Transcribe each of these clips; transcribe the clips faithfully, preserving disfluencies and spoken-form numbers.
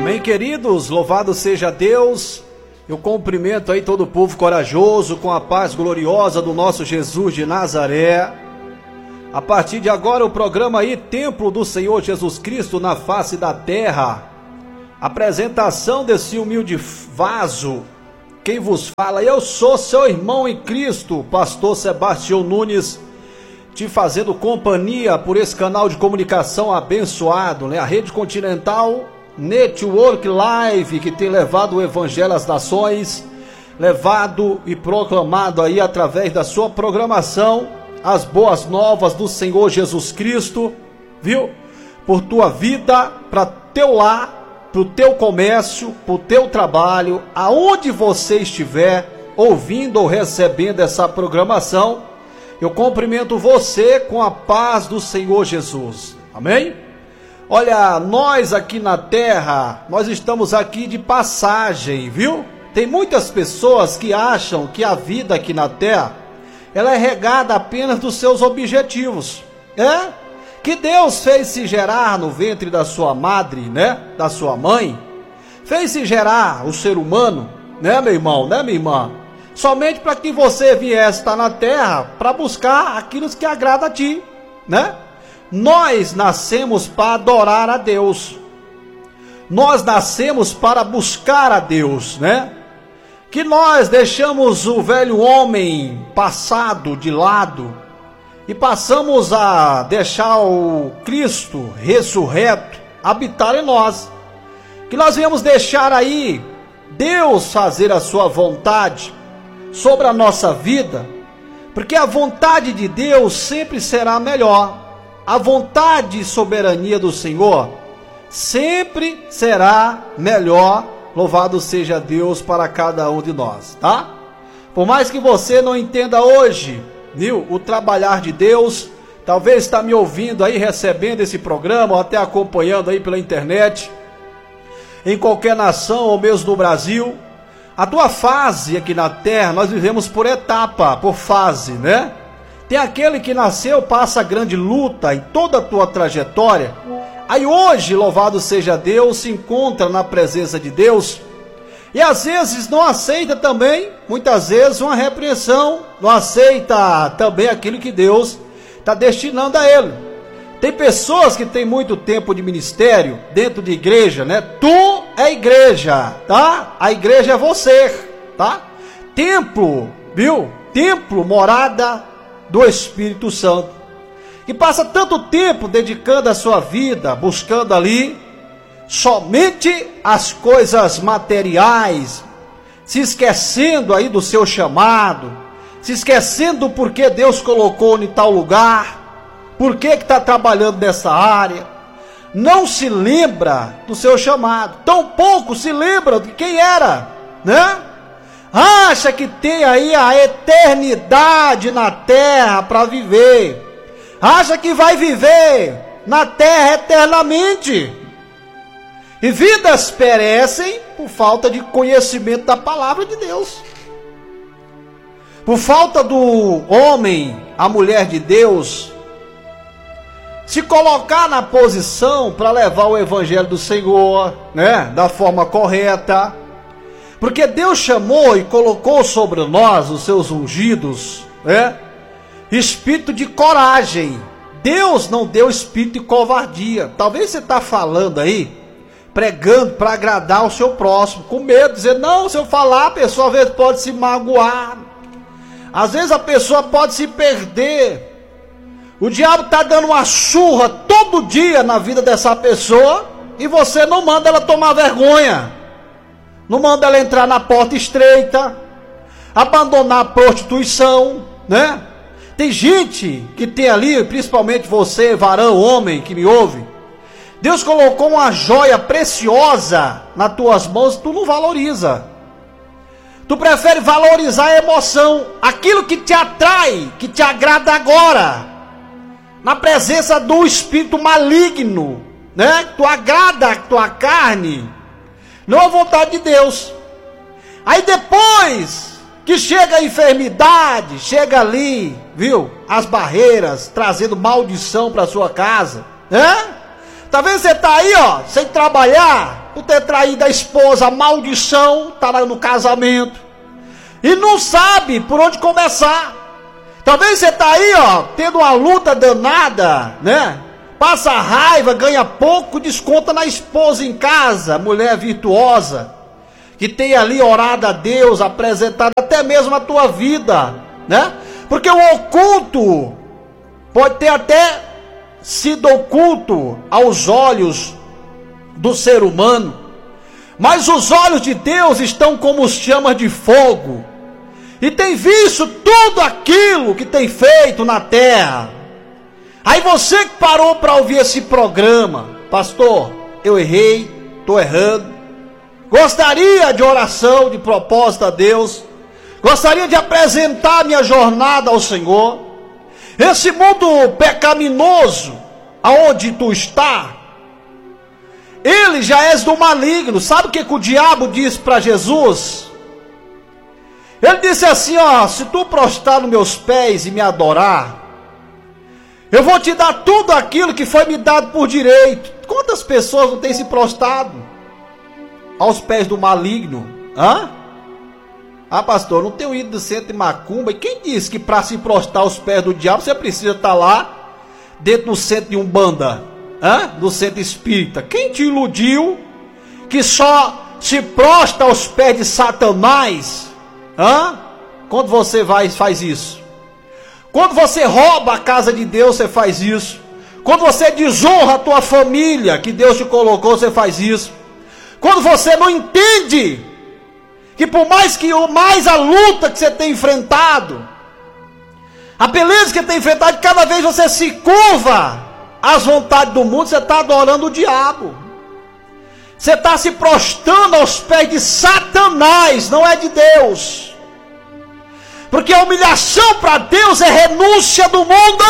Amém, queridos? Louvado seja Deus. Eu cumprimento aí todo o povo corajoso com a paz gloriosa do nosso Jesus de Nazaré. A partir de agora o programa aí, Templo do Senhor Jesus Cristo na face da terra. Apresentação desse humilde vaso. Quem vos fala, eu sou seu irmão em Cristo, pastor Sebastião Nunes, te fazendo companhia por esse canal de comunicação abençoado, né? A Rede Continental Network Live, que tem levado o Evangelho às nações, levado e proclamado aí através da sua programação as boas novas do Senhor Jesus Cristo, viu? Por tua vida, para teu lar, para o teu comércio, para o teu trabalho, aonde você estiver ouvindo ou recebendo essa programação, eu cumprimento você com a paz do Senhor Jesus, amém? Olha, nós aqui na terra, nós estamos aqui de passagem, viu? Tem muitas pessoas que acham que a vida aqui na terra, ela é regada apenas dos seus objetivos, é? Que Deus fez se gerar no ventre da sua madre, né? Da sua mãe, fez se gerar o ser humano, né, meu irmão, né, minha irmã? Somente para que você viesse estar na terra para buscar aquilo que agrada a ti, né? Nós nascemos para adorar a Deus. Nós nascemos para buscar a Deus, né? Que nós deixamos o velho homem passado de lado e passamos a deixar o Cristo ressurreto habitar em nós. Que nós viemos deixar aí Deus fazer a sua vontade sobre a nossa vida, porque a vontade de Deus sempre será melhor. A vontade e soberania do Senhor sempre será melhor. Louvado seja Deus para cada um de nós, tá? Por mais que você não entenda hoje, viu, o trabalhar de Deus, talvez está me ouvindo aí, recebendo esse programa, ou até acompanhando aí pela internet, em qualquer nação ou mesmo no Brasil, a tua fase aqui na terra, nós vivemos por etapa, por fase, né? Tem aquele que nasceu, passa grande luta em toda a tua trajetória. Aí hoje, louvado seja Deus, se encontra na presença de Deus. E às vezes não aceita também, muitas vezes, uma repreensão. Não aceita também aquilo que Deus está destinando a ele. Tem pessoas que têm muito tempo de ministério dentro de igreja, né? Tu é igreja, tá? A igreja é você, tá? Templo, viu? Templo, morada do Espírito Santo, que passa tanto tempo dedicando a sua vida, buscando ali somente as coisas materiais, se esquecendo aí do seu chamado, se esquecendo do porquê Deus colocou em tal lugar, por que que está trabalhando nessa área, não se lembra do seu chamado, tão pouco se lembra de quem era, né? Acha que tem aí a eternidade na terra para viver. Acha que vai viver na terra eternamente. E vidas perecem por falta de conhecimento da palavra de Deus. Por falta do homem, a mulher de Deus, se colocar na posição para levar o evangelho do Senhor, né, da forma correta. Porque Deus chamou e colocou sobre nós, os seus ungidos, né, espírito de coragem. Deus não deu espírito de covardia. Talvez você está falando aí, pregando para agradar o seu próximo, com medo, dizendo, não, se eu falar, a pessoa às vezes pode se magoar. Às vezes a pessoa pode se perder. O diabo está dando uma surra todo dia na vida dessa pessoa e você não manda ela tomar vergonha. Não manda ela entrar na porta estreita, abandonar a prostituição, né? Tem gente que tem ali, principalmente você, varão, homem, que me ouve. Deus colocou uma joia preciosa nas tuas mãos e tu não valoriza. Tu prefere valorizar a emoção, aquilo que te atrai, que te agrada agora, na presença do espírito maligno, né? Tu agrada a tua carne, não a vontade de Deus. Aí depois que chega a enfermidade, chega ali, viu, as barreiras, trazendo maldição para sua casa, né? Talvez você está aí, ó, sem trabalhar, por ter traído a esposa, a maldição está no casamento, e não sabe por onde começar. Talvez você está aí, ó, tendo uma luta danada, né? Passa raiva, ganha pouco, desconta na esposa em casa, mulher virtuosa, que tem ali orado a Deus, apresentado até mesmo a tua vida, né? Porque o oculto pode ter até sido oculto aos olhos do ser humano, mas os olhos de Deus estão como chamas de fogo, e tem visto tudo aquilo que tem feito na terra. Aí você que parou para ouvir esse programa, pastor, eu errei, estou errando, gostaria de oração, de propósito a Deus, gostaria de apresentar minha jornada ao Senhor. Esse mundo pecaminoso, aonde tu está, ele já és do maligno. Sabe o que, que o diabo disse para Jesus? Ele disse assim, ó, se tu prostrar nos meus pés e me adorar, eu vou te dar tudo aquilo que foi me dado por direito. Quantas pessoas não têm se prostrado aos pés do maligno? Hã? Ah, pastor, não tenho ido do centro de macumba. E quem disse que para se prostrar aos pés do diabo você precisa estar lá dentro do centro de umbanda? Hã? Do centro espírita? Quem te iludiu que só se prostra aos pés de Satanás? Hã? Quando você vai e faz isso? Quando você rouba a casa de Deus, você faz isso. Quando você desonra a tua família que Deus te colocou, você faz isso. Quando você não entende que por mais que o mais a luta que você tem enfrentado, a beleza que você tem enfrentado, cada vez você se curva às vontades do mundo, você está adorando o diabo. Você está se prostrando aos pés de Satanás, não é de Deus. Porque a humilhação para Deus é renúncia do mundo.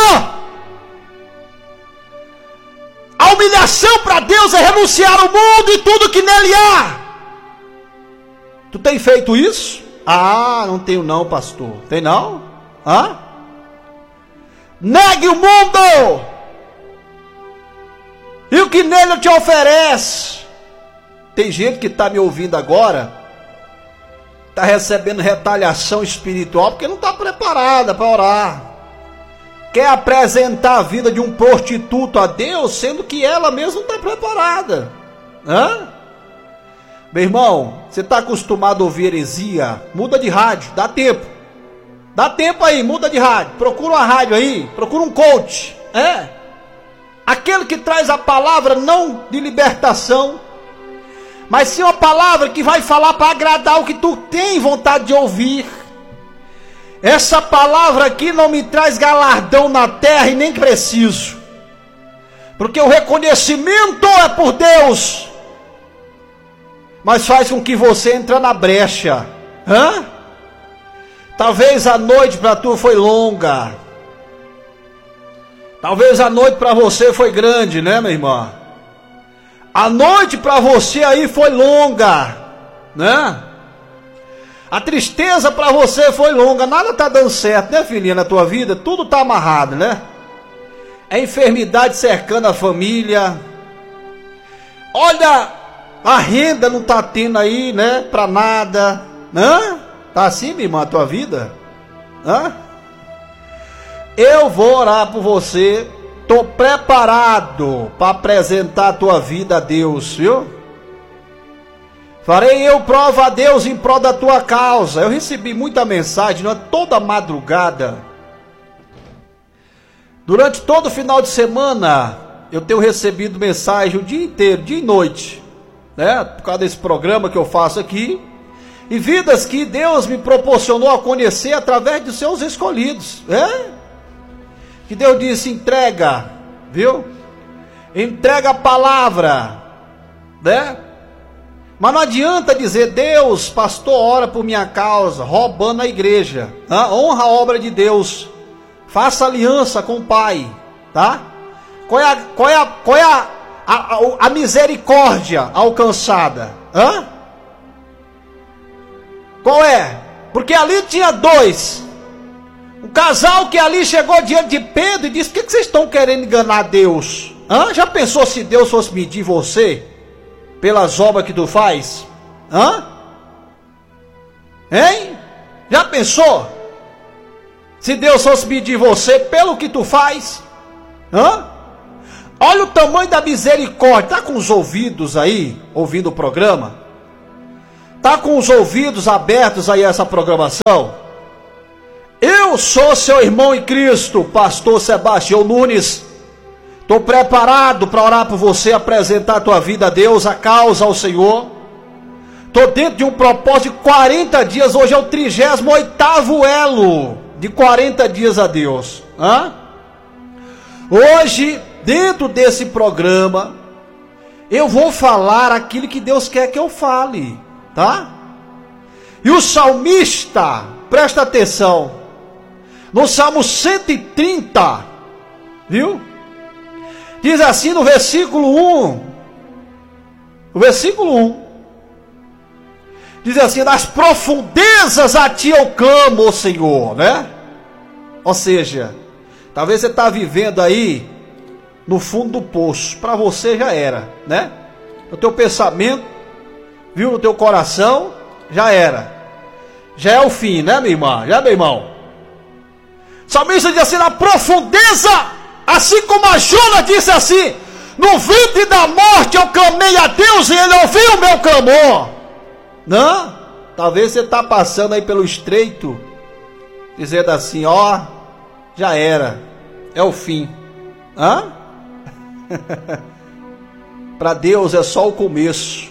A humilhação para Deus é renunciar ao mundo e tudo que nele há. Tu tem feito isso? Ah, não tenho não, pastor. Tem não? Hã? Negue o mundo e o que nele te oferece. Tem gente que está me ouvindo agora, está recebendo retaliação espiritual porque não está preparada para orar. Quer apresentar a vida de um prostituto a Deus, sendo que ela mesma não está preparada. Hã? Meu irmão, você está acostumado a ouvir heresia? Muda de rádio, dá tempo. Dá tempo aí, muda de rádio. Procura uma rádio aí, procura um coach. É. Aquele que traz a palavra não de libertação, mas sim uma palavra que vai falar para agradar o que tu tem vontade de ouvir. Essa palavra aqui não me traz galardão na terra e nem preciso, porque o reconhecimento é por Deus, mas faz com que você entre na brecha. Hã? Talvez a noite para tu foi longa, talvez a noite para você foi grande, né, minha irmã? A noite para você aí foi longa, né? A tristeza para você foi longa, nada está dando certo, né, filhinha, na tua vida? Tudo está amarrado, né? É enfermidade cercando a família. Olha, a renda não está tendo aí, né, para nada. Hã? Tá assim, minha irmã, a tua vida? Hã? Eu vou orar por você. Estou preparado para apresentar a tua vida a Deus, viu? Farei eu prova a Deus em prol da tua causa. Eu recebi muita mensagem, não é? Toda madrugada. Durante todo o final de semana, eu tenho recebido mensagem o dia inteiro, dia e noite, né? Por causa desse programa que eu faço aqui. E vidas que Deus me proporcionou a conhecer através dos seus escolhidos, né? Que Deus disse, entrega, viu? Entrega a palavra, né? Mas não adianta dizer, Deus, pastor, ora por minha causa, roubando a igreja. Tá? Honra a obra de Deus. Faça aliança com o Pai, tá? Qual é a, qual é a, qual é a, a, a, a misericórdia alcançada? Hã? Qual é? Porque ali tinha dois. Um casal que ali chegou diante de Pedro e disse, por que, que vocês estão querendo enganar Deus? Hã? Já pensou se Deus fosse medir você? pelas obras que tu faz? Hã? Hein? Já pensou? Se Deus fosse medir você pelo que tu faz? Hã? Olha o tamanho da misericórdia. Tá com os ouvidos aí, ouvindo o programa? Tá com os ouvidos abertos aí a essa programação? Eu sou seu irmão em Cristo, pastor Sebastião Nunes. Estou preparado para orar por você, apresentar a tua vida a Deus, a causa ao Senhor. Estou dentro de um propósito de quarenta dias, hoje é o trigésimo oitavo elo de quarenta dias a Deus. Hã? Hoje, dentro desse programa, eu vou falar aquilo que Deus quer que eu fale, tá? E o salmista, presta atenção, no Salmo cento e trinta, viu? Diz assim no versículo um, o versículo um, diz assim: nas profundezas a ti eu clamo, ó Senhor, né? Ou seja, talvez você está vivendo aí no fundo do poço, para você já era, né? No teu pensamento, viu, no teu coração, já era, já é o fim, né, minha irmã? Já, meu irmão? O salmista diz assim: na profundeza, assim como a Jonas disse assim, no ventre da morte eu clamei a Deus e Ele ouviu o meu clamor. Não? Talvez você está passando aí pelo estreito, dizendo assim: ó, já era, é o fim. Hã? Para Deus é só o começo.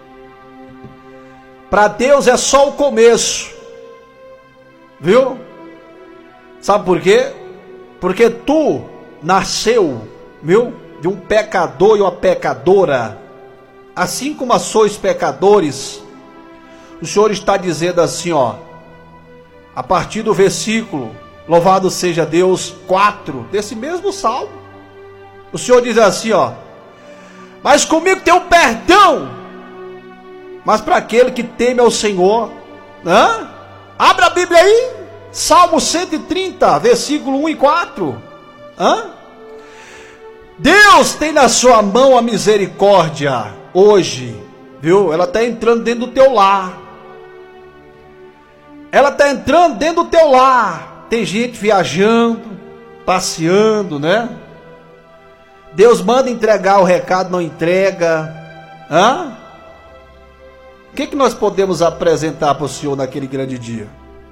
Para Deus é só o começo. Viu? Sabe por quê? Porque tu nasceu, viu, de um pecador e uma pecadora. Assim como sois pecadores, o Senhor está dizendo assim, ó, a partir do versículo, louvado seja Deus, quatro, desse mesmo salmo. O Senhor diz assim, ó: mas comigo tem um perdão, mas para aquele que teme ao Senhor. Hã? Abra a Bíblia aí, Salmo cento e trinta, versículo um e quatro. Hã? Deus tem na sua mão a misericórdia hoje, viu? Ela está entrando dentro do teu lar. Ela está entrando dentro do teu lar. Tem gente viajando, passeando, né? Deus manda entregar o recado, não entrega. Hã? O que, que nós podemos apresentar para o Senhor naquele grande dia?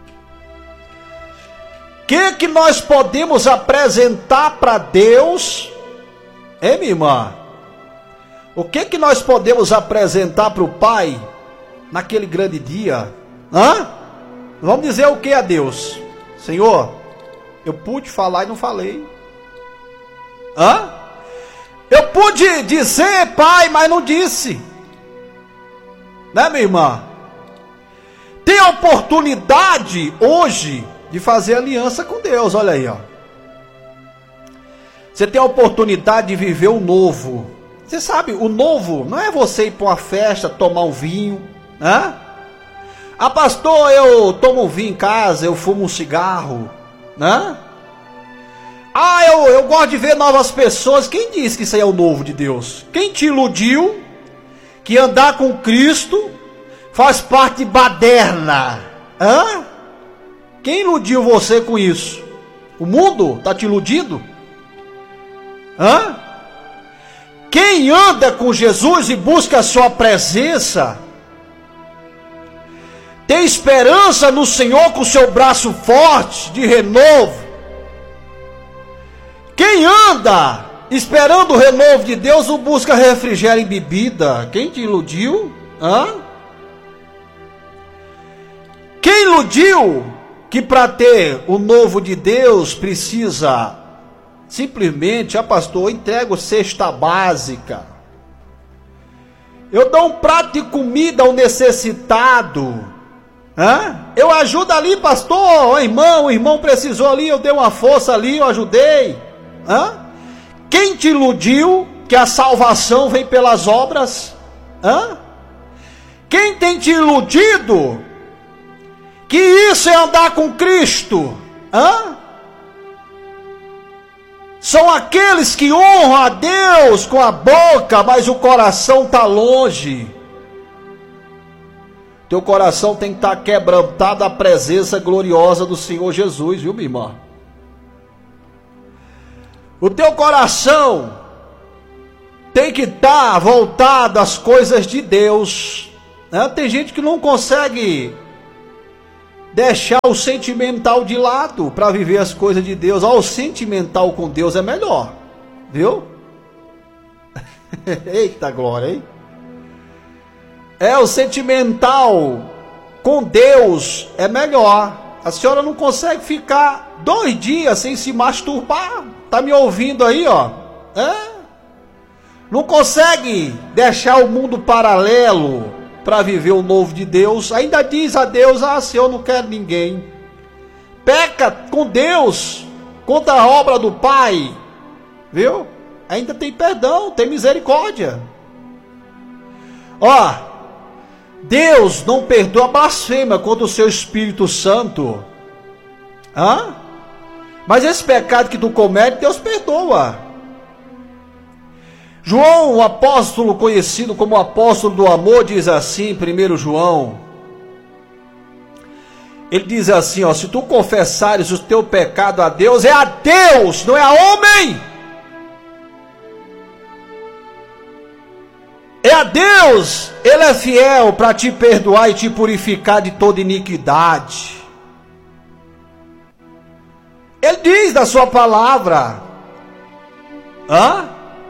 O que, que nós podemos apresentar para Deus? Hein, minha irmã? O que, que nós podemos apresentar para o Pai naquele grande dia? Hã? Vamos dizer o que a Deus? Senhor, eu pude falar e não falei. Hã? Eu pude dizer, Pai, mas não disse. Né, minha irmã? Tem a oportunidade hoje de fazer aliança com Deus, olha aí, ó. Você tem a oportunidade de viver o novo. Você sabe, o novo não é você ir para uma festa, tomar um vinho, né? Ah, pastor, eu tomo um vinho em casa, eu fumo um cigarro, né? Ah, eu, eu gosto de ver novas pessoas. Quem disse que isso aí é o novo de Deus? Quem te iludiu que andar com Cristo faz parte de baderna? Hã? Quem iludiu você com isso? O mundo está te iludindo? Hã? Quem anda com Jesus e busca a sua presença, tem esperança no Senhor com o seu braço forte de renovo. Quem anda esperando o renovo de Deus não busca refrigério em bebida. Quem te iludiu? Hã? Quem iludiu que para ter o novo de Deus precisa simplesmente, ah, pastor, eu entrego cesta básica, eu dou um prato de comida ao necessitado, hã? Eu ajudo ali, pastor, o irmão, o irmão precisou ali, eu dei uma força ali, eu ajudei. Hã? Quem te iludiu que a salvação vem pelas obras? Hã? Quem tem te iludido que isso é andar com Cristo? Hã? são aqueles que honram a Deus com a boca, mas o coração está longe. Teu coração tem que estar quebrantado à presença gloriosa do Senhor Jesus, viu, minha irmã? O teu coração tem que estar voltado às coisas de Deus, né? Tem gente que não consegue deixar o sentimental de lado para viver as coisas de Deus. Ó, o sentimental com Deus é melhor, viu? Eita glória, hein? É, o sentimental com Deus é melhor. A senhora não consegue ficar dois dias sem se masturbar. Tá me ouvindo aí, ó? É? Não consegue deixar o mundo paralelo para viver o novo de Deus. Ainda diz a Deus: ah, Senhor, eu não quero ninguém. Peca com Deus contra a obra do Pai, viu? Ainda tem perdão, tem misericórdia. Ó, Deus não perdoa a blasfêmia contra o seu Espírito Santo. Hã? Mas esse pecado que tu comete, Deus perdoa. João, o apóstolo conhecido como apóstolo do amor, diz assim em primeiro João. Ele diz assim, ó: se tu confessares o teu pecado a Deus, é a Deus, não é a homem. É a Deus, Ele é fiel para te perdoar e te purificar de toda iniquidade. Ele diz da sua palavra. Hã?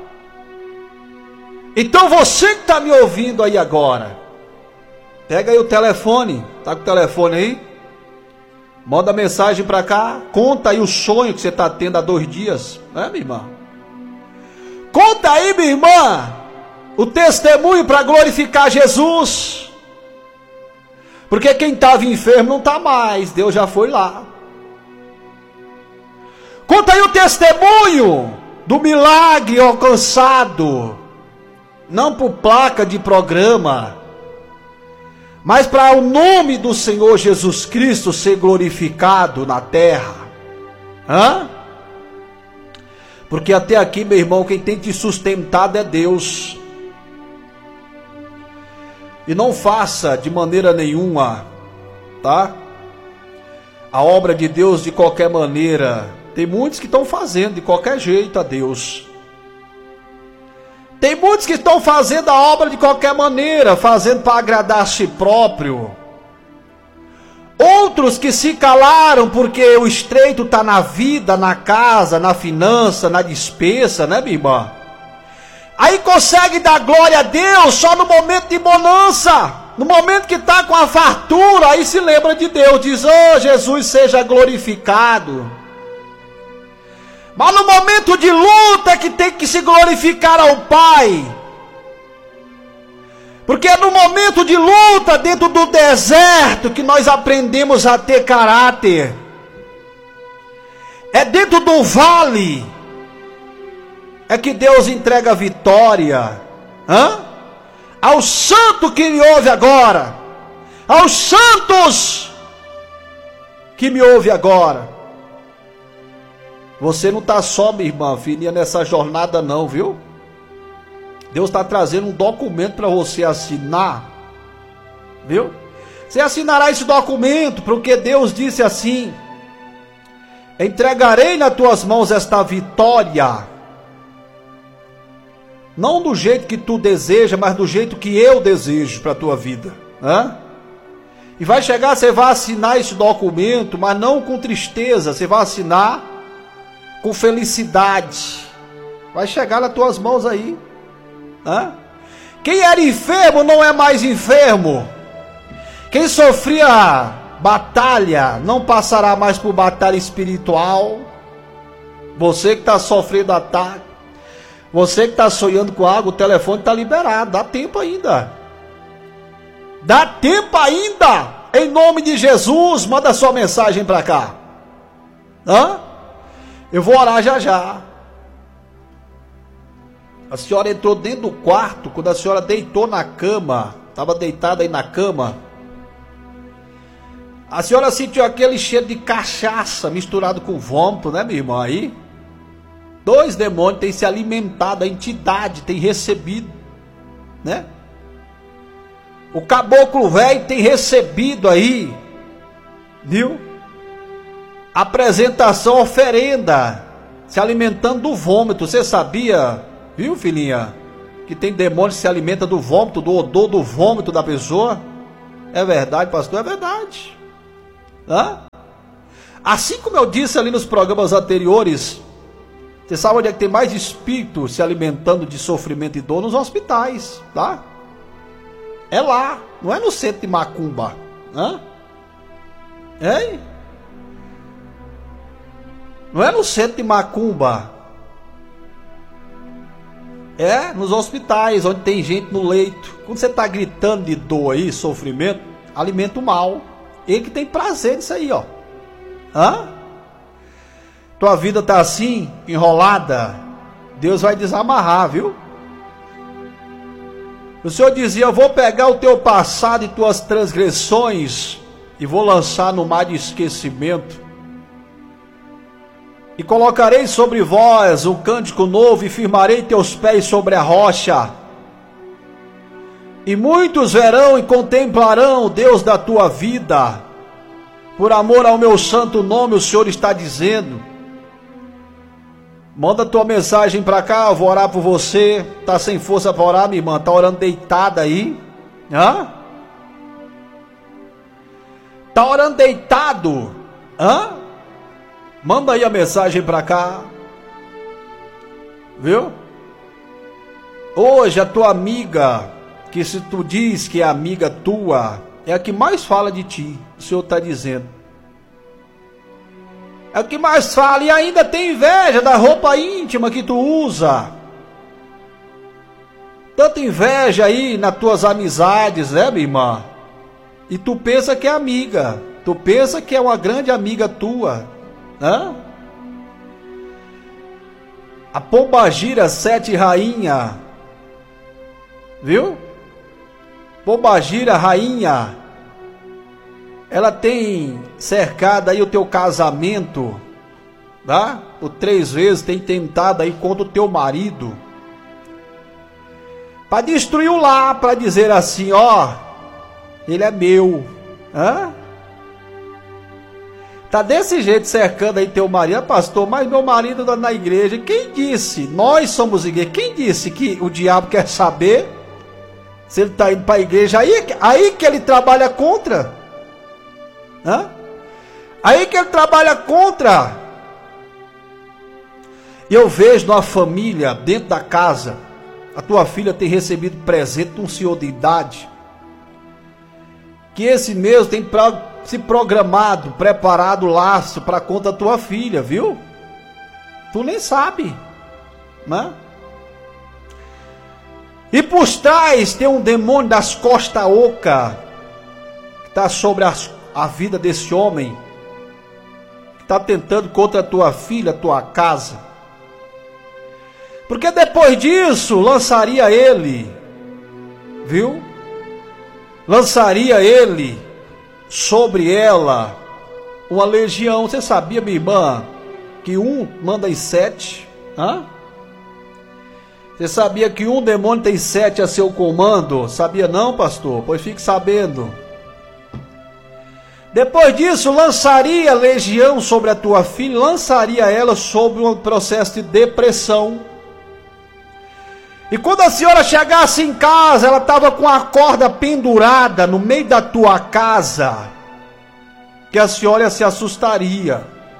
Então você que está me ouvindo aí agora, pega aí o telefone, tá com o telefone aí? Manda mensagem para cá, conta aí o sonho que você está tendo há dois dias, né, minha irmã? Conta aí, minha irmã, o testemunho para glorificar Jesus. Porque quem estava enfermo não está mais, Deus já foi lá. Conta aí o testemunho do milagre alcançado, não por placa de programa, mas para o nome do Senhor Jesus Cristo ser glorificado na terra. Hã? Porque até aqui, meu irmão, quem tem te sustentado é Deus. E não faça de maneira nenhuma, tá? A obra de Deus de qualquer maneira. Tem muitos que estão fazendo de qualquer jeito a Deus. Tem muitos que estão fazendo a obra de qualquer maneira, fazendo para agradar a si próprio. Outros que se calaram porque o estreito está na vida, na casa, na finança, na despesa, né, minha irmã? Aí consegue dar glória a Deus só no momento de bonança. No momento que está com a fartura, aí se lembra de Deus, diz: oh, Jesus seja glorificado. Mas no momento de luta é que tem que se glorificar ao Pai. Porque é no momento de luta, dentro do deserto, que nós aprendemos a ter caráter. É dentro do vale é que Deus entrega a vitória. Hã? Ao santo que me ouve agora. Aos santos que me ouve agora. Você não está só, minha irmã, filhinha, nessa jornada não, viu? Deus está trazendo um documento para você assinar, viu? Você assinará esse documento, porque Deus disse assim: entregarei nas tuas mãos esta vitória, não do jeito que tu deseja, mas do jeito que eu desejo para a tua vida. Hã? E vai chegar, você vai assinar esse documento, mas não com tristeza, você vai assinar com felicidade. Vai chegar nas tuas mãos aí. Hã? Quem era enfermo não é mais enfermo. Quem sofria batalha não passará mais por batalha espiritual. Você que está sofrendo ataque, você que está sonhando com água, o telefone está liberado, dá tempo ainda. Dá tempo ainda. Em nome de Jesus, manda sua mensagem para cá. Hã? Eu vou orar já já. A senhora entrou dentro do quarto, quando a senhora deitou na cama, estava deitada aí na cama, a senhora sentiu aquele cheiro de cachaça misturado com vômito, né, minha irmã? Aí Dois demônios têm se alimentado, a entidade tem recebido, né? O caboclo velho tem recebido aí, viu? Apresentação, oferenda, se alimentando do vômito. Você sabia, viu, filhinha, que tem demônio que se alimenta do vômito, do odor do vômito da pessoa? É verdade, pastor? É verdade. Hã? Assim como eu disse ali nos programas anteriores, você sabe onde é que tem mais espírito se alimentando de sofrimento e dor? Nos hospitais, tá? É lá, não é no centro de macumba. Hã? Hein? Não é no centro de macumba. É nos hospitais, onde tem gente no leito. Quando você está gritando de dor aí, sofrimento, alimenta o mal. Ele que tem prazer nisso aí, ó. Hã? Tua vida tá assim, enrolada, Deus vai desamarrar, viu? O Senhor dizia: eu vou pegar o teu passado e tuas transgressões e vou lançar no mar de esquecimento. E colocarei sobre vós um cântico novo e firmarei teus pés sobre a rocha. E muitos verão e contemplarão o Deus da tua vida. Por amor ao meu santo nome, o Senhor está dizendo. Manda tua mensagem para cá, eu vou orar por você. Tá sem força para orar, minha irmã? Tá orando deitada aí? Hã? Tá orando deitado? Hã? Manda aí a mensagem para cá. Viu? Hoje a tua amiga, que se tu diz que é amiga tua, é a que mais fala de ti. O Senhor está dizendo. É o que mais fala, e ainda tem inveja da roupa íntima que tu usa. Tanta inveja aí nas tuas amizades, né, minha irmã? E tu pensa que é amiga. Tu pensa que é uma grande amiga tua. Hã? A pombagira sete rainha. Viu? Pombagira rainha. Ela tem cercado aí o teu casamento, tá? Por três vezes tem tentado aí contra o teu marido, para destruir o lar, para dizer assim, ó, ele é meu, hã? Tá desse jeito cercando aí teu marido, pastor, mas meu marido tá na igreja. Quem disse? Nós somos igreja. Quem disse que o diabo quer saber se ele tá indo para a igreja? Aí, aí que ele trabalha contra. Hã? Aí que ele trabalha contra. E eu vejo numa família, dentro da casa, a tua filha tem recebido presente de um senhor de idade, que esse mesmo tem pra, se programado, preparado o laço para conta da tua filha, viu? Tu nem sabe, né? E por trás tem um demônio das costas oca, que está sobre as a vida desse homem, que está tentando contra a tua filha, a tua casa. Porque depois disso, lançaria ele, viu? Lançaria ele sobre ela uma legião. Você sabia, minha irmã, que um manda em sete? Hã? Você sabia que um demônio tem sete a seu comando? Sabia não, pastor? Pois fique sabendo. Depois disso, lançaria legião sobre a tua filha, lançaria ela sobre um processo de depressão. E quando a senhora chegasse em casa, ela estava com a corda pendurada no meio da tua casa, que a senhora se assustaria.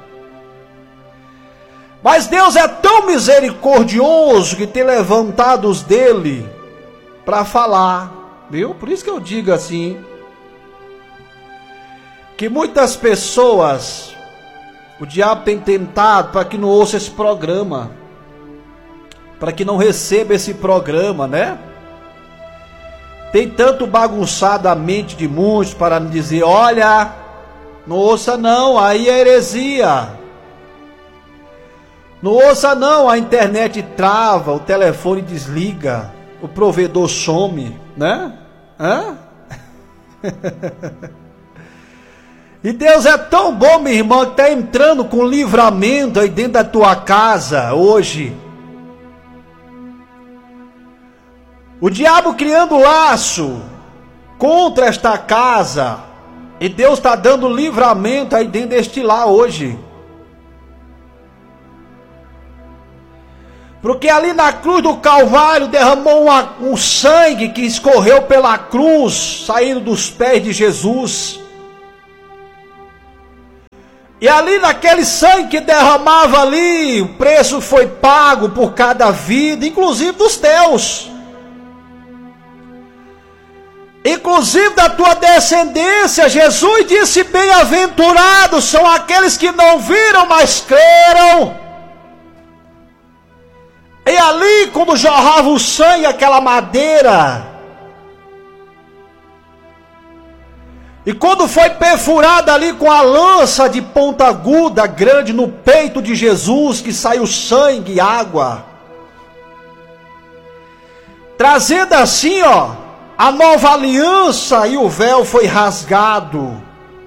Mas Deus é tão misericordioso que tem levantado os dele para falar, viu? Por isso que eu digo assim, que muitas pessoas, o diabo tem tentado para que não ouça esse programa, para que não receba esse programa, né? Tem tanto bagunçado a mente de muitos para dizer, olha, não ouça não, aí é heresia. Não ouça não, a internet trava, o telefone desliga, o provedor some, né? Hã? E Deus é tão bom, meu irmão, que está entrando com livramento aí dentro da tua casa hoje. O diabo criando laço contra esta casa, e Deus está dando livramento aí dentro deste lar hoje. Porque ali na cruz do Calvário derramou uma, um sangue que escorreu pela cruz, saindo dos pés de Jesus. E ali naquele sangue que derramava ali, o preço foi pago por cada vida, inclusive dos teus. Inclusive da tua descendência. Jesus disse: bem-aventurados são aqueles que não viram, mas creram. E ali, quando jorrava o sangue, aquela madeira, e quando foi perfurada ali com a lança de ponta aguda, grande, no peito de Jesus, que saiu sangue e água, trazendo assim, ó, a nova aliança, e o véu foi rasgado.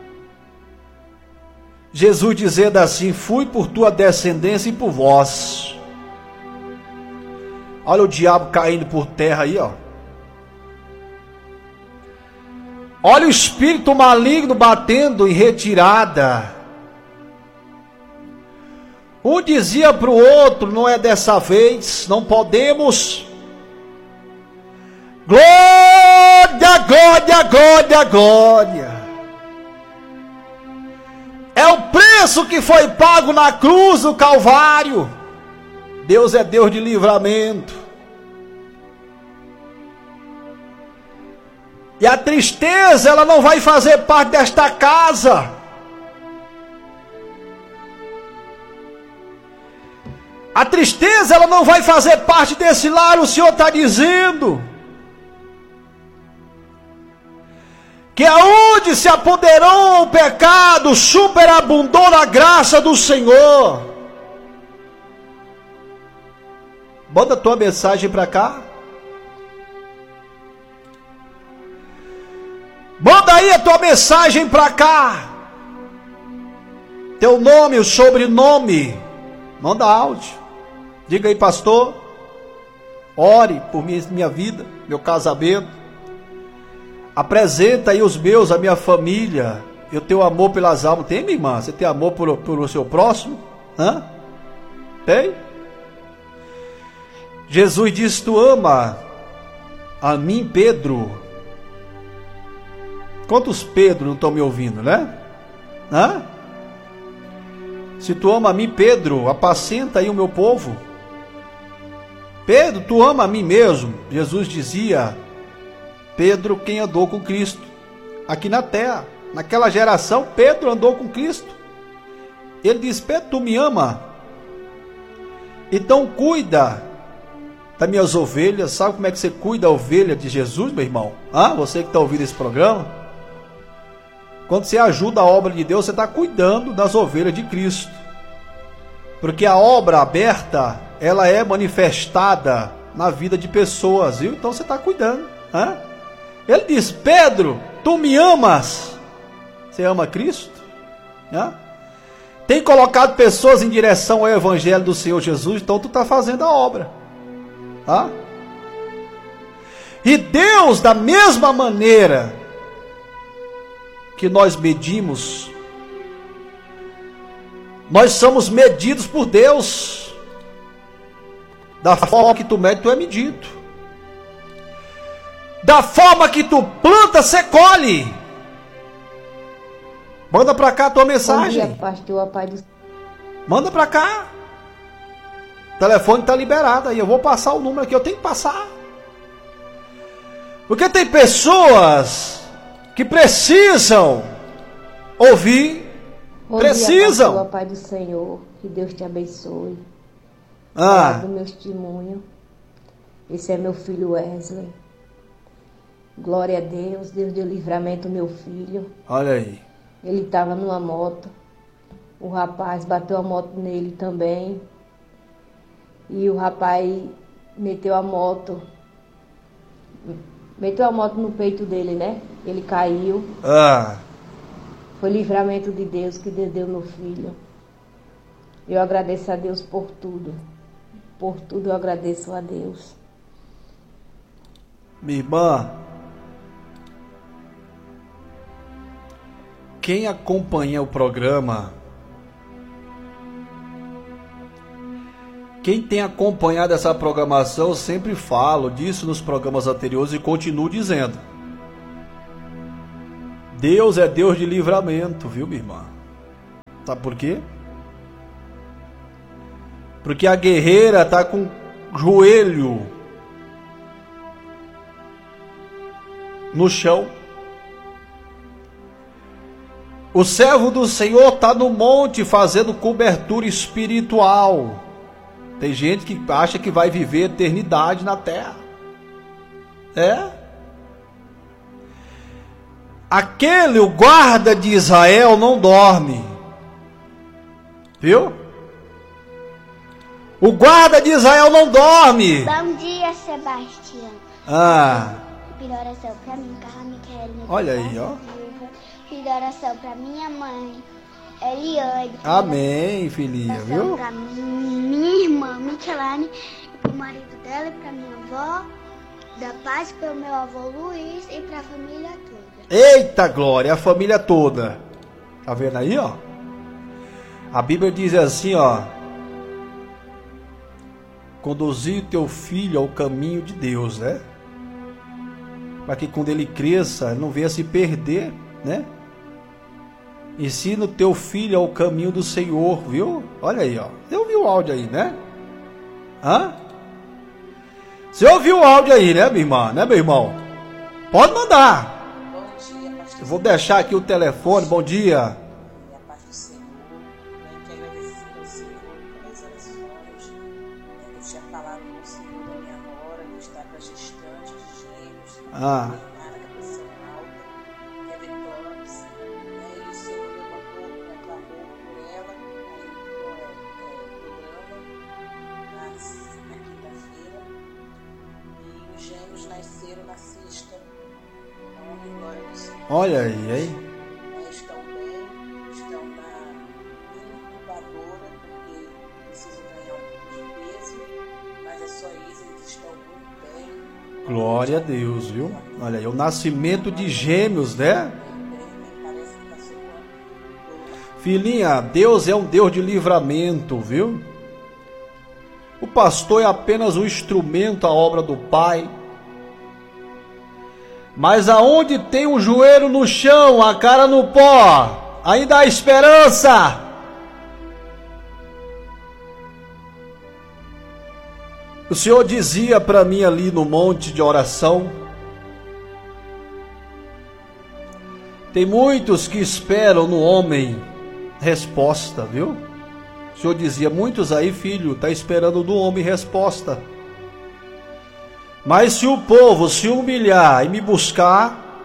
Jesus dizendo assim: fui por tua descendência e por vós. Olha o diabo caindo por terra aí, ó. Olha o espírito maligno batendo em retirada. Um dizia para o outro: não é dessa vez, não podemos. Glória, glória, glória, glória. É o preço que foi pago na cruz do Calvário. Deus é Deus de livramento. E a tristeza, ela não vai fazer parte desta casa. A tristeza, ela não vai fazer parte desse lar. O Senhor está dizendo que aonde se apoderou o pecado, superabundou a graça do Senhor. Bota a tua mensagem para cá. Manda aí a tua mensagem para cá. Teu nome, o sobrenome. Manda áudio. Diga aí: pastor, ore por minha, minha vida, meu casamento. Apresenta aí os meus, a minha família. Eu tenho amor pelas almas. Tem, minha irmã? Você tem amor por, por o seu próximo? Hã? Tem? Jesus disse: tu ama a mim, Pedro? Quantos Pedro não estão me ouvindo, né? Hã? Se tu ama a mim, Pedro, apacenta aí o meu povo. Pedro, tu ama a mim mesmo? Jesus dizia: Pedro, quem andou com Cristo aqui na terra, naquela geração, Pedro andou com Cristo. Ele diz: Pedro, tu me ama? Então cuida das minhas ovelhas. Sabe como é que você cuida da ovelha de Jesus, meu irmão? Ah, você que está ouvindo esse programa, quando você ajuda a obra de Deus, você está cuidando das ovelhas de Cristo. Porque a obra aberta, ela é manifestada na vida de pessoas, viu? Então você está cuidando. Hã? Ele diz: Pedro, tu me amas? Você ama Cristo? Hã? Tem colocado pessoas em direção ao Evangelho do Senhor Jesus, então tu está fazendo a obra. Hã? E Deus, da mesma maneira que nós medimos, nós somos medidos por Deus. Da forma que tu mede, tu é medido. Da forma que tu planta, você colhe. Manda pra cá a tua mensagem. Bom dia, pastor, pai do... Manda pra cá. O telefone tá liberado aí. Eu vou passar o número aqui. Eu tenho que passar. Porque tem pessoas que precisam ouvir. Bom precisam. dia, pastor, pai do Senhor. Que Deus te abençoe. Ah. Do meu testemunho. Esse é meu filho Wesley. Glória a Deus. Deus deu livramento ao meu filho. Olha aí. Ele estava numa moto. O rapaz bateu a moto nele também. E o rapaz meteu a moto. Meteu a moto no peito dele, né? Ele caiu. Ah. Foi livramento de Deus que Deus deu meu filho. Eu agradeço a Deus por tudo. Por tudo eu agradeço a Deus. Minha irmã, quem acompanha o programa, quem tem acompanhado essa programação, eu sempre falo disso nos programas anteriores e continuo dizendo. Deus é Deus de livramento, viu, minha irmã? Sabe por quê? Porque a guerreira está com o joelho no chão. O servo do Senhor está no monte fazendo cobertura espiritual. Tem gente que acha que vai viver eternidade na terra. É? Aquele, o guarda de Israel, não dorme. Viu? O guarda de Israel não dorme. Bom dia, Sebastião. Ah. Pido oração pra mim, Carla Micaeline. Olha aí, ó. Pido oração pra minha mãe, Eliane. Amém, filhinha, viu? Pra minha irmã, Michelane, pro marido dela e pra minha avó, da paz pro meu avô Luiz e pra família toda. Eita glória, a família toda. Tá vendo aí, ó? A Bíblia diz assim, ó: conduzir o teu filho ao caminho de Deus, né? Para que quando ele cresça, não venha se perder, né? Ensina o teu filho ao caminho do Senhor, viu? Olha aí, ó. Você ouviu o áudio aí, né? Hã? Você ouviu o áudio aí, né, minha irmã? Né, meu irmão? Pode mandar. Bom dia, pastor. Eu vou deixar aqui o telefone. Bom dia. E a paz do Senhor. Venho aqui agradecer ao Senhor pelas orações. Eu tinha falado com o Senhor da minha nora, que está para gestante de gêmeos. Ah. Internada com pressão alta, diabetes. E o Senhor levantou, clamou por ela, aí no é, programa, nas, na quinta-feira. E os gêmeos nasceram na sexta. Honra e glória do Senhor. Olha aí, hein? Estão bem, estão na incubadora, porque precisam ganhar um pouco de peso, mas é só isso, eles estão muito bem. Glória a Deus, viu? Olha aí, o nascimento de gêmeos, né? Parece que está sobrando. Filhinha, Deus é um Deus de livramento, viu? O pastor é apenas um instrumento à obra do Pai. Mas aonde tem o joelho no chão, a cara no pó, ainda há esperança. O Senhor dizia para mim ali no monte de oração: tem muitos que esperam no homem resposta, viu? O Senhor dizia: muitos aí, filho, tá esperando no homem resposta. Mas se o povo se humilhar e me buscar,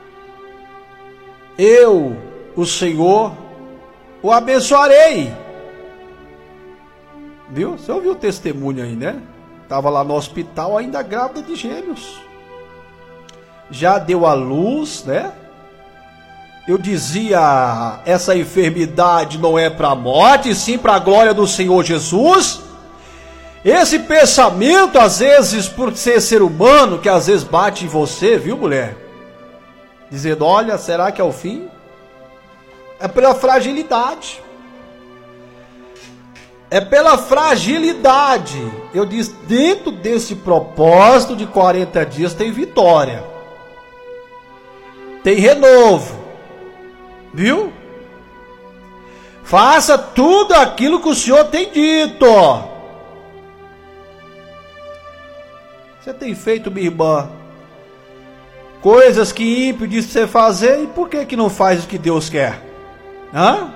eu, o Senhor, o abençoarei. Viu? Você ouviu o testemunho aí, né? Estava lá no hospital ainda grávida de gêmeos. Já deu à luz, né? Eu dizia, essa enfermidade não é para a morte, sim para a glória do Senhor Jesus. Esse pensamento, às vezes, por ser ser humano, que às vezes bate em você, viu, mulher? Dizendo, olha, será que é o fim? É pela fragilidade. É pela fragilidade. Eu disse, dentro desse propósito de quarenta dias tem vitória. Tem renovo. Viu? Faça tudo aquilo que o Senhor tem dito. Você tem feito, minha irmã, coisas que ímpio disse você fazer, e por que que não faz o que Deus quer? Hã?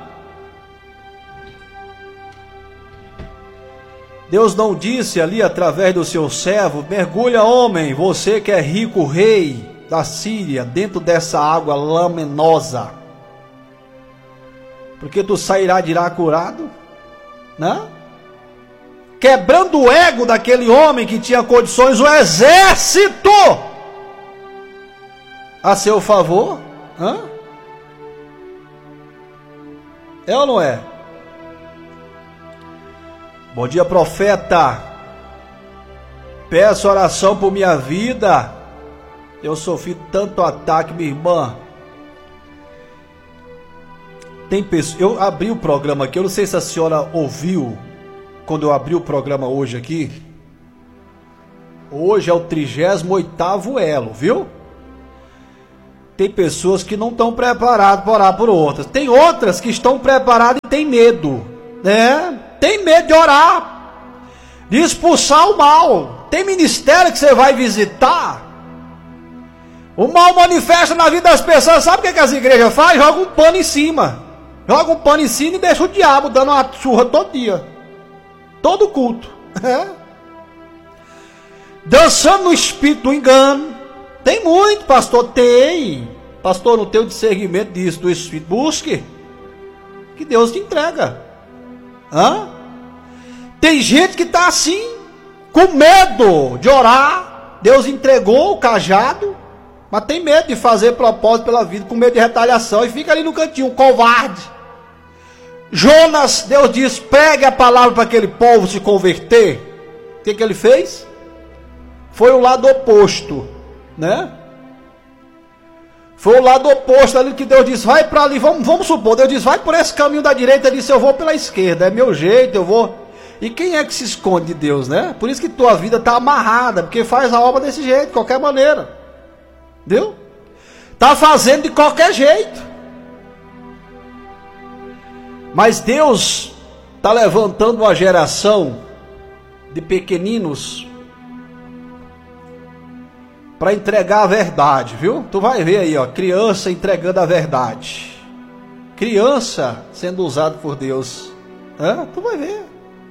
Deus não disse ali através do seu servo: mergulha, homem, você que é rico, rei da Síria, dentro dessa água lamenosa, porque tu sairá de lá curado, né? Quebrando o ego daquele homem que tinha condições, o exército a seu favor. Hã? É ou não é? Bom dia, profeta. Peço oração por minha vida. Eu sofri tanto ataque, minha irmã. Tem pessoas. Eu abri o programa aqui. Eu não sei se a senhora ouviu quando eu abri o programa hoje aqui. Hoje é o trigésimo oitavo elo, viu? Tem pessoas que não estão preparadas para orar por outras. Tem outras que estão preparadas e tem medo, né? Tem medo de orar, de expulsar o mal. Tem ministério que você vai visitar, o mal manifesta na vida das pessoas. Sabe o que, que as igrejas fazem? Joga um pano em cima. Joga um pano em cima e deixa o diabo dando uma surra todo dia. Todo culto. É. Dançando no espírito do engano. Tem muito, pastor. Tem. Pastor, não tem o discernimento disso, do espírito. Busque. Que Deus te entrega. Hã? Tem gente que está assim, com medo de orar. Deus entregou o cajado, mas tem medo de fazer propósito pela vida, com medo de retaliação, e fica ali no cantinho, covarde. Jonas, Deus diz, pregue a palavra para aquele povo se converter. O que, que ele fez? Foi o lado oposto, né? Foi o lado oposto ali que Deus disse, vai para ali, vamos, vamos supor, Deus disse, vai por esse caminho da direita, ele disse, eu vou pela esquerda, é meu jeito, eu vou. E quem é que se esconde de Deus, né? Por isso que tua vida está amarrada, porque faz a obra desse jeito, de qualquer maneira. Entendeu? Está fazendo de qualquer jeito. Mas Deus está levantando uma geração de pequeninos para entregar a verdade, viu? Tu vai ver aí, ó, criança entregando a verdade. Criança sendo usado por Deus. Hã? Tu vai ver.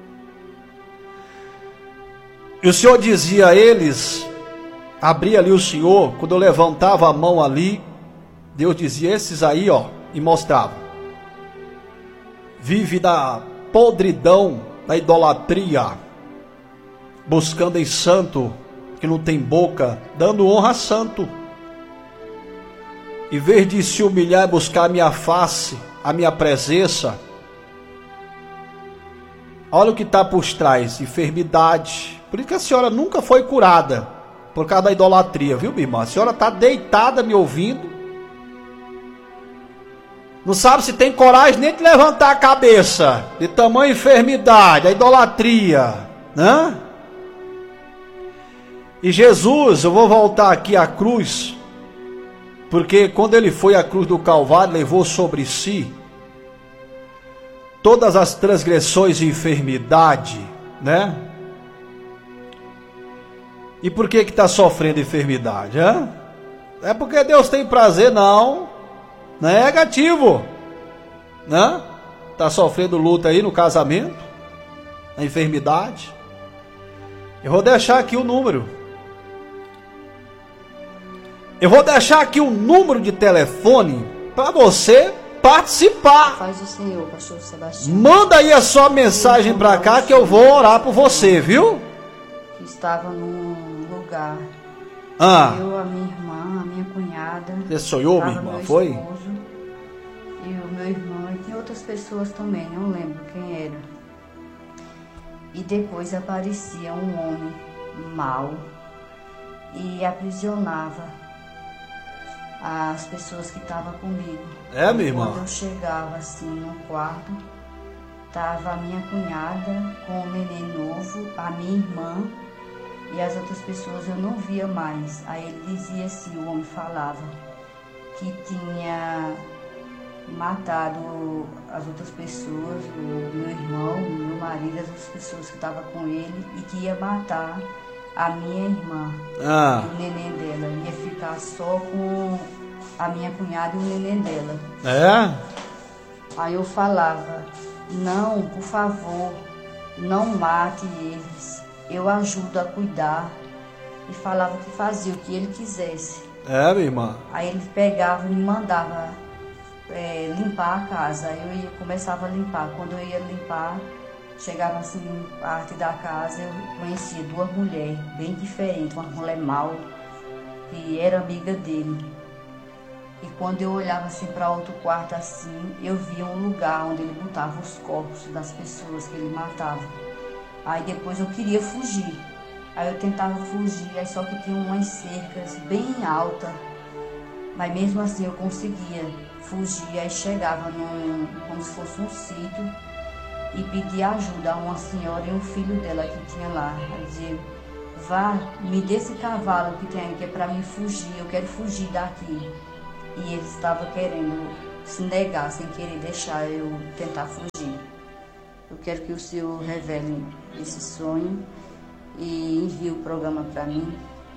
E o Senhor dizia a eles, abria ali o Senhor, quando eu levantava a mão ali, Deus dizia, esses aí, ó, e mostrava. Vive da podridão, da idolatria, buscando em santo, que não tem boca, dando honra a santo. Em vez de se humilhar e buscar a minha face, a minha presença, olha o que está por trás, enfermidade. Por isso que a senhora nunca foi curada, por causa da idolatria, viu, minha irmã? A senhora está deitada me ouvindo, não sabe se tem coragem nem de levantar a cabeça, de tamanha enfermidade, a idolatria, né? E Jesus, eu vou voltar aqui à cruz, porque quando ele foi à cruz do Calvário, levou sobre si todas as transgressões e enfermidade, né? E por que que está sofrendo enfermidade? Hein? É porque Deus tem prazer? Não, não é negativo, né? Está sofrendo luta aí no casamento, na enfermidade. Eu vou deixar aqui o número. Eu vou deixar aqui o número de telefone para você participar. Faz o Senhor, pastor Sebastião. Manda aí a sua mensagem para cá que eu vou orar por você, viu? Que estava num lugar. Ah. Eu, a minha irmã, a minha cunhada. Você sonhou, minha irmã? Foi? Esposo, e o meu irmão, e tinha outras pessoas também, não lembro quem era. E depois aparecia um homem mau e aprisionava as pessoas que estavam comigo. É, minha irmã? Quando eu chegava assim no quarto, estava a minha cunhada com o neném novo, a minha irmã e as outras pessoas eu não via mais. Aí ele dizia assim, o homem falava que tinha matado as outras pessoas, o meu irmão, o meu marido, as outras pessoas que estavam com ele, e que ia matar a minha irmã, ah. e o neném dela. Ia ficar só com a minha cunhada e o neném dela. É? Aí eu falava, não, por favor, não mate eles, eu ajudo a cuidar. E falava que fazia o que ele quisesse. É, minha irmã? Aí ele pegava e me mandava é, limpar a casa. Aí eu ia, começava a limpar. Quando eu ia limpar, chegava assim, parte da casa, eu conhecia duas mulheres bem diferentes, uma mulher mal, que era amiga dele. E quando eu olhava assim para outro quarto assim, eu via um lugar onde ele botava os corpos das pessoas que ele matava. Aí depois eu queria fugir. Aí eu tentava fugir, aí só que tinha umas cercas bem altas. Mas mesmo assim eu conseguia fugir, aí chegava num, como se fosse um sítio e pedia ajuda a uma senhora e um filho dela que tinha lá. Aí dizia, vá, me dê esse cavalo que tem aí, que é para mim fugir, eu quero fugir daqui. E ele estava querendo se negar, sem querer deixar eu tentar fugir. Eu quero que o Senhor revele esse sonho e envie o programa para mim.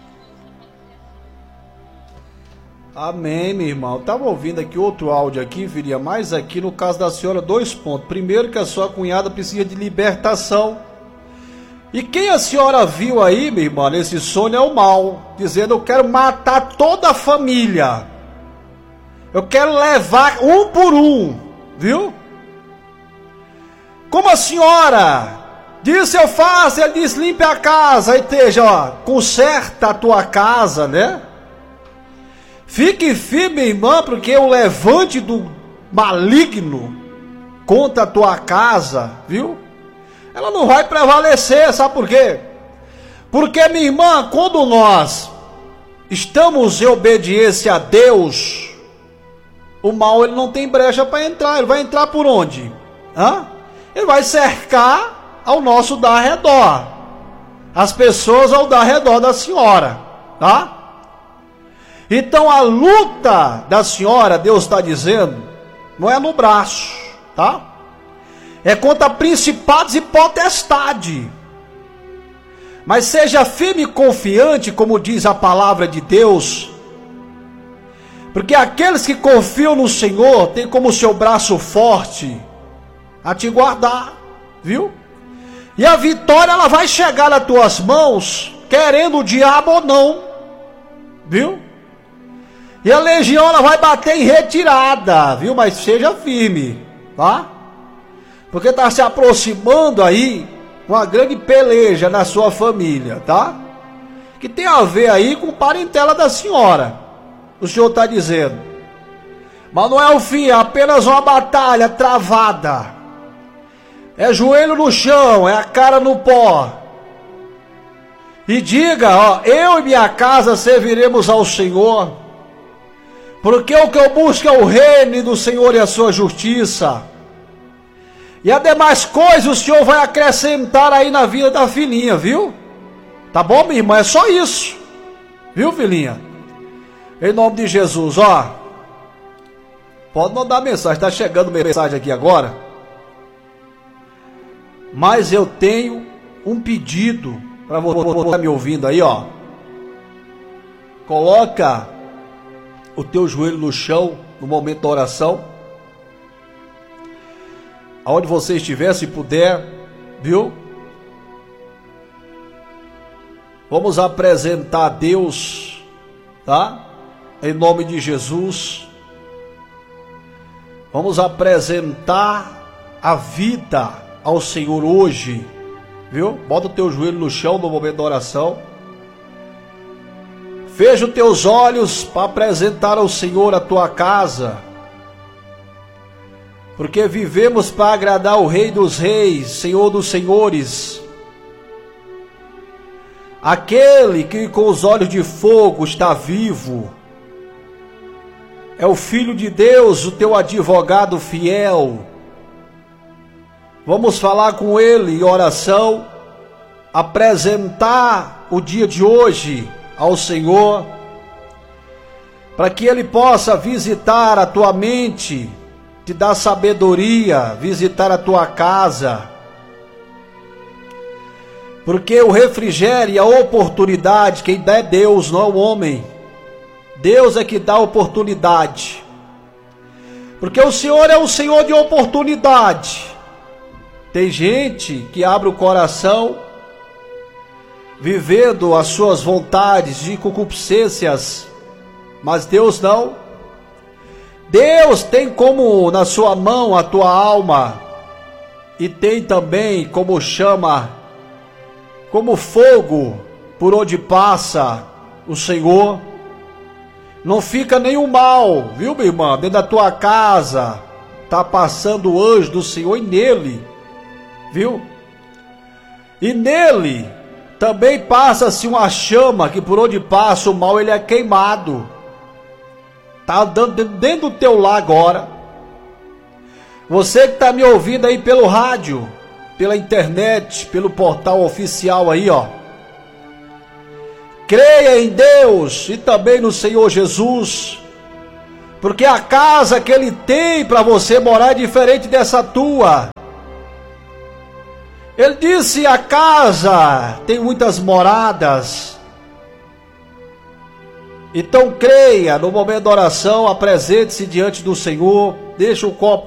Amém, minha irmã. Eu estava ouvindo aqui outro áudio aqui, viria mais aqui no caso da senhora, dois pontos. Primeiro, que a sua cunhada precisa de libertação. E quem a senhora viu aí, minha irmã, nesse sonho é o mal, dizendo, eu quero matar toda a família. Eu quero levar um por um, viu? Como a senhora disse, eu faço, ele disse, limpe a casa, aí esteja, ó, conserta a tua casa, né? Fique firme, irmã, porque o levante do maligno contra a tua casa, viu? Ela não vai prevalecer, sabe por quê? Porque, minha irmã, quando nós estamos em obediência a Deus, o mal ele não tem brecha para entrar. Ele vai entrar por onde? Hã? Ele vai cercar ao nosso dar redor, as pessoas ao dar redor da senhora, tá? Então a luta da senhora, Deus está dizendo, não é no braço, tá? É contra principados e potestade. Mas seja firme e confiante, como diz a palavra de Deus, porque aqueles que confiam no Senhor têm como seu braço forte a te guardar, viu? E a vitória ela vai chegar nas tuas mãos, querendo o diabo ou não, viu? E a legião ela vai bater em retirada, viu? Mas seja firme, tá? Porque está se aproximando aí uma grande peleja na sua família, tá? Que tem a ver aí com parentela da senhora. O Senhor está dizendo. Mas não é o fim, é apenas uma batalha travada. É joelho no chão, é a cara no pó. E diga, ó, eu e minha casa serviremos ao Senhor. Porque o que eu busco é o reino do Senhor e a sua justiça. E as demais coisas o Senhor vai acrescentar aí na vida da filhinha, viu? Tá bom, minha irmã? É só isso. Viu, filhinha? Em nome de Jesus, ó. Pode mandar mensagem, tá chegando mensagem aqui agora. Mas eu tenho um pedido para você que tá me ouvindo aí, ó. Coloca o teu joelho no chão no momento da oração, aonde você estiver, se puder, viu? Vamos apresentar a Deus, tá? Em nome de Jesus. Vamos apresentar a vida ao Senhor hoje, viu? Bota o teu joelho no chão no momento da oração. Fecha os teus olhos para apresentar ao Senhor a tua casa. Porque vivemos para agradar o Rei dos Reis, Senhor dos Senhores. Aquele que com os olhos de fogo está vivo. É o Filho de Deus, o teu advogado fiel. Vamos falar com Ele em oração, apresentar o dia de hoje ao Senhor, para que Ele possa visitar a tua mente, te dar sabedoria, visitar a tua casa, porque o refrigério e a oportunidade, quem dá é Deus, não é o homem. Deus é que dá oportunidade, porque o Senhor é um Senhor de oportunidade. Tem gente que abre o coração, vivendo as suas vontades de concupiscências, mas Deus não. Deus tem como na sua mão a tua alma, e tem também como chama, como fogo por onde passa o Senhor. Não fica nenhum mal, viu, minha irmã? Dentro da tua casa tá passando o anjo do Senhor e nele, viu? E nele também passa-se uma chama que por onde passa o mal ele é queimado. Tá andando dentro do teu lar agora. Você que tá me ouvindo aí pelo rádio, pela internet, pelo portal oficial aí, ó. Creia em Deus e também no Senhor Jesus, porque a casa que Ele tem para você morar é diferente dessa tua. Ele disse: a casa tem muitas moradas. Então creia, no momento da oração, apresente-se diante do Senhor, deixa o copo